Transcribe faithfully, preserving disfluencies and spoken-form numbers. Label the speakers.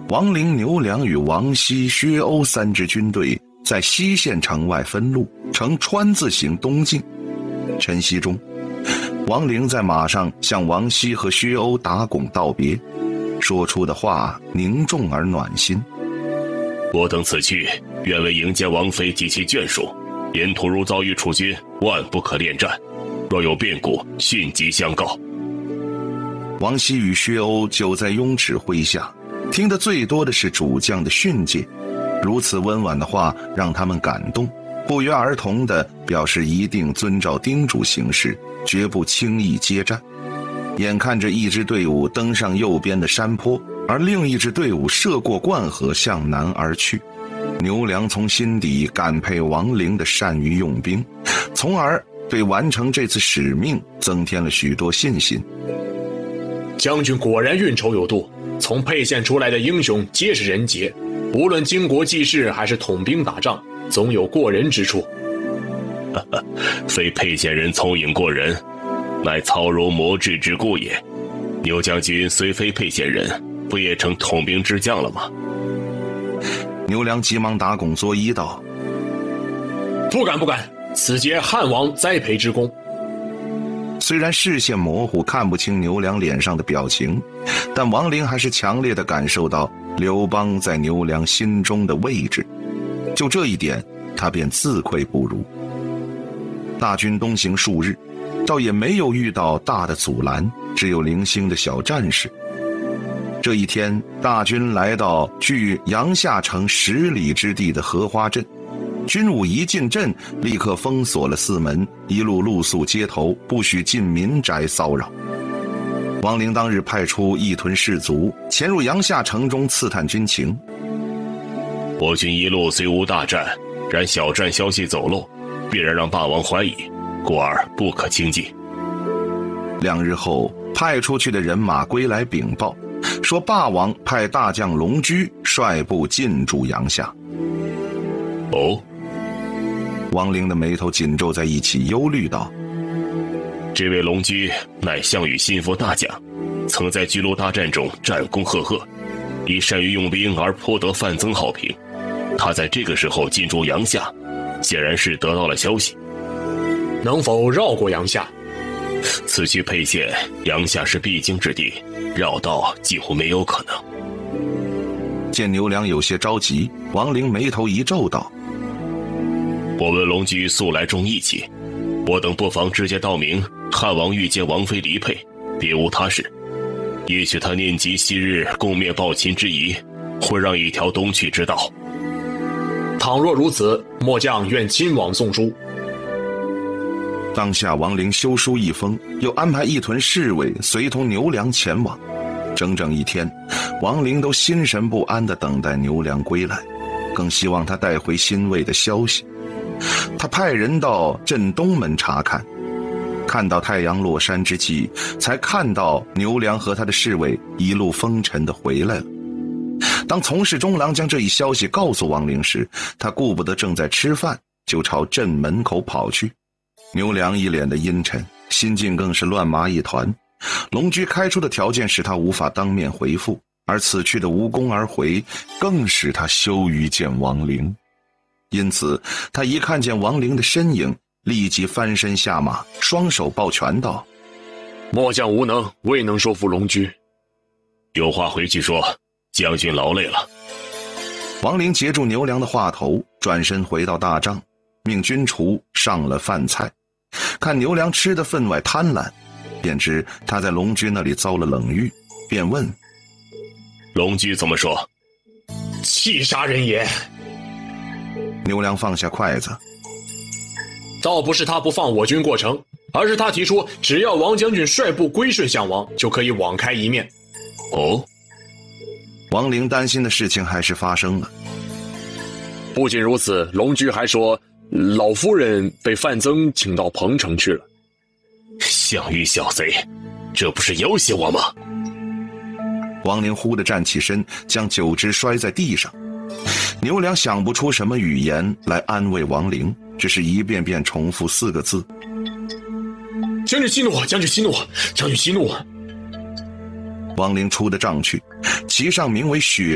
Speaker 1: 王陵、牛良与王熙、薛欧三支军队在西县城外分路，呈川字形东进。晨曦中，王陵在马上向王熙和薛欧打拱道别，说出的话凝重而暖心。
Speaker 2: 我等此去，愿为迎接王妃及其眷属，沿途如遭遇楚军，万不可恋战，若有变故，迅即相告。
Speaker 1: 王熙与薛欧久在雍齿麾下，听得最多的是主将的训诫，如此温婉的话让他们感动，不约而同地表示一定遵照叮嘱行事，绝不轻易接战。眼看着一支队伍登上右边的山坡，而另一支队伍涉过灌河向南而去，牛良从心底感佩王陵的善于用兵，从而对完成这次使命增添了许多信心。
Speaker 3: 将军果然运筹有度，从沛县出来的英雄皆是人杰，无论经国济世还是统兵打仗，总有过人之处。
Speaker 2: 非沛县人聪颖过人，乃操柔磨智之故也。牛将军虽非沛县人，不也成统兵之将了吗？
Speaker 1: 牛良急忙打拱作揖道：
Speaker 3: 不敢不敢，此皆汉王栽培之功。
Speaker 1: 虽然视线模糊，看不清牛良脸上的表情，但王陵还是强烈地感受到刘邦在牛良心中的位置，就这一点他便自愧不如。大军东行数日，倒也没有遇到大的阻拦，只有零星的小战事。这一天，大军来到距阳夏城十里之地的荷花镇，军伍一进镇，立刻封锁了四门，一路露宿街头，不许进民宅骚扰。王陵当日派出一屯士卒潜入阳夏城中刺探军情。
Speaker 2: 我军一路虽无大战，然小战消息走漏，必然让霸王怀疑，故而不可轻进。
Speaker 1: 两日后，派出去的人马归来禀报，说霸王派大将龙驹率部进驻阳夏。
Speaker 2: 哦，
Speaker 1: 王陵的眉头紧皱在一起，忧虑道：
Speaker 2: 这位龙驹乃项羽心腹大将，曾在巨鹿大战中战功赫赫，以善于用兵而颇得范增好评。他在这个时候进驻阳夏，显然是得到了消息。
Speaker 3: 能否绕过阳夏？
Speaker 2: 此去沛县，阳夏是必经之地，绕道几乎没有可能。
Speaker 1: 见牛良有些着急，王陵眉头一皱道：
Speaker 2: 我闻龙驹素来重义气，我等不妨直接道明汉王欲见王妃离沛，别无他事。也许他念及昔日共灭暴秦之谊，会让一条东去之道。
Speaker 3: 倘若如此，末将愿亲往送书。
Speaker 1: 当下王陵修书一封，又安排一屯侍卫随同牛良前往。整整一天，王陵都心神不安地等待牛良归来，更希望他带回欣慰的消息。他派人到镇东门查看，看到太阳落山之际，才看到牛良和他的侍卫一路风尘地回来了。当从事中郎将这一消息告诉王陵时，他顾不得正在吃饭，就朝镇门口跑去。牛良一脸的阴沉，心境更是乱麻一团。龙驹开出的条件使他无法当面回复，而此去的无功而回，更使他羞于见王陵。因此他一看见王陵的身影，立即翻身下马，双手抱拳道：
Speaker 3: 末将无能，未能说服龙驹。
Speaker 2: 有话回去说，将军劳累了。
Speaker 1: 王陵截住牛良的话头，转身回到大帐，命军厨上了饭菜。看牛良吃的分外贪婪，便知他在龙驹那里遭了冷遇，便问：
Speaker 2: 龙驹怎么说？
Speaker 3: 气杀人也。
Speaker 1: 牛良放下筷子：
Speaker 3: 倒不是他不放我军过城，而是他提出只要王将军率部归顺项王，就可以网开一面。
Speaker 2: 哦，
Speaker 1: 王陵担心的事情还是发生了。
Speaker 3: 不仅如此，龙驹还说老夫人被范增请到彭城去了。
Speaker 2: 项羽小贼，这不是要挟我吗？
Speaker 1: 王陵忽地站起身，将酒汁摔在地上。牛良想不出什么语言来安慰王陵，只是一遍遍重复四个字：
Speaker 3: 将军息怒，将军息怒，将军息怒。
Speaker 1: 王陵出的帐去，其上名为雪